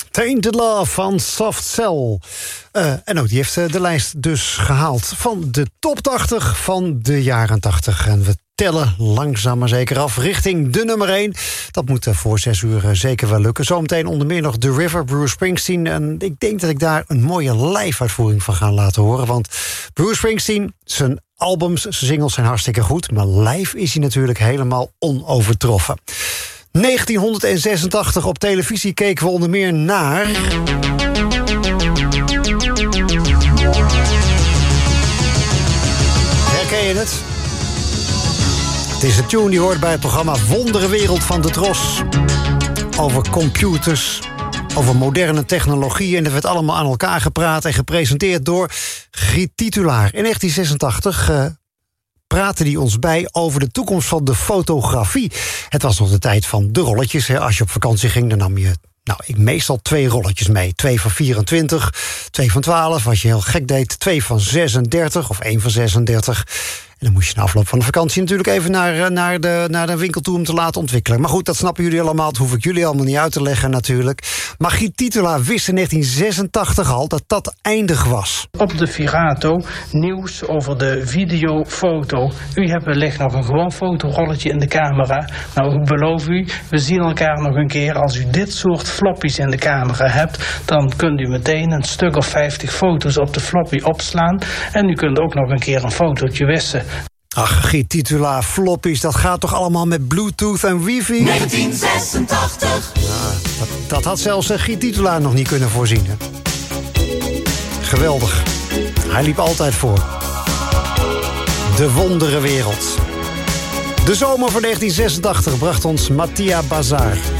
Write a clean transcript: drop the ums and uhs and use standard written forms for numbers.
Tainted Love van Soft Cell. En ook die heeft de lijst dus gehaald van de top 80 van de jaren 80. En we tellen langzaam maar zeker af richting de nummer 1. Dat moet voor 6 uur zeker wel lukken. Zometeen onder meer nog The River, Bruce Springsteen. En ik denk dat ik daar een mooie live-uitvoering van ga laten horen. Want Bruce Springsteen, zijn albums, zijn singles zijn hartstikke goed. Maar live is hij natuurlijk helemaal onovertroffen. 1986 op televisie keken we onder meer naar... Herken je het? Het is een tune die hoort bij het programma Wonderenwereld van de Tros. Over computers, over moderne technologie. En dat werd allemaal aan elkaar gepraat en gepresenteerd door Griet Titulaar. In 1986... praatte die ons bij over de toekomst van de fotografie. Het was nog de tijd van de rolletjes. Hè. Als je op vakantie ging, dan nam je meestal 2 rolletjes mee. 2 van 24, 2 van 12. Als je heel gek deed, 2 van 36 of 1 van 36. En dan moest je na afloop van de vakantie natuurlijk even naar de winkel toe om te laten ontwikkelen. Maar goed, dat snappen jullie allemaal. Dat hoef ik jullie allemaal niet uit te leggen natuurlijk. Maar Griet Titulaar wist in 1986 al dat dat eindig was. Op de Virato nieuws over de videofoto. U hebt wellicht nog een gewoon fotorolletje in de camera. Nou, ik beloof u, we zien elkaar nog een keer. Als u dit soort floppies in de camera hebt, dan kunt u meteen een stuk of 50 foto's op de floppy opslaan. En u kunt ook nog een keer een fotootje wissen. Ach, Griet Titulaar, floppies, dat gaat toch allemaal met Bluetooth en wifi? 1986. Ja, dat had zelfs Griet Titulaar nog niet kunnen voorzien. Hè? Geweldig. Hij liep altijd voor. De wonderenwereld. De zomer van 1986 bracht ons Mattia Bazar.